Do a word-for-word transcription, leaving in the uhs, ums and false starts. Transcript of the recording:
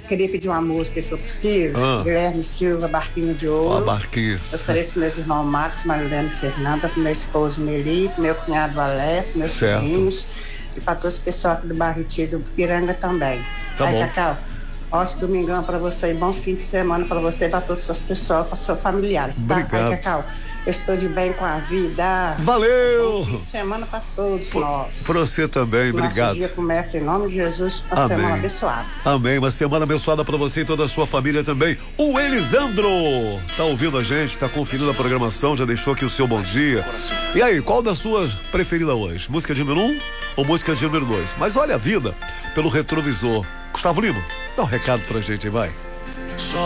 Queria pedir uma música, se for possível. Ah. Guilherme Silva, Barquinho de Ouro. Ó, Barquinho. Eu ofereço para meus irmãos Marcos, Marilene e Fernanda, para meu esposo Meli, pro meu cunhado Alessio, meus Certo. sobrinhos e para todos os pessoal aqui do Barretinho do Piranga também. Tá Aí, bom. Cacau, ótimo domingão para você e bom fim de semana para você e para todas as suas pessoas, para os seus familiares, tá? Obrigado. Aí, Cacau, eu estou de bem com a vida. Valeu! Bom fim de semana para todos nós. Pra você também, obrigado. Nosso dia começa em nome de Jesus, uma Amém. semana abençoada. Amém, uma semana abençoada pra você e toda a sua família também. O Elisandro tá ouvindo a gente, tá conferindo a programação, já deixou aqui o seu bom dia. E aí, qual das suas preferidas hoje? Música de número um ou música de número dois? Mas olha a vida pelo retrovisor. Gustavo Lima, dá um recado pra gente aí, vai.